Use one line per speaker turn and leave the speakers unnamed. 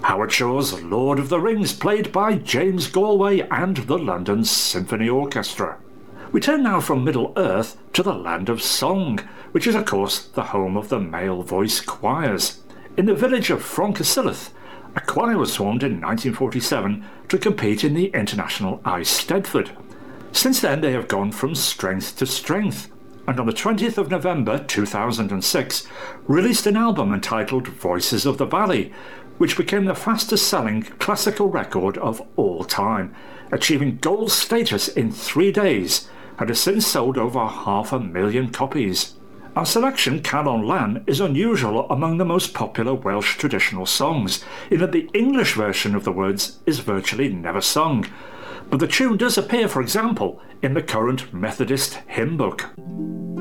Howard Shore's Lord of the Rings, played by James Galway and the London Symphony Orchestra. We turn now from Middle-earth to the land of song, which is of course the home of the male voice choirs. In the village of Fronkesilleth, a choir was formed in 1947 to compete in the International Eisteddfod. Since then they have gone from strength to strength, and on the 20th of November 2006 released an album entitled Voices of the Valley, which became the fastest selling classical record of all time, achieving gold status in 3 days, and has since sold over 500,000 copies. Our selection, Calon Lan, is unusual among the most popular Welsh traditional songs, in that the English version of the words is virtually never sung, but the tune does appear, for example, in the current Methodist hymn book.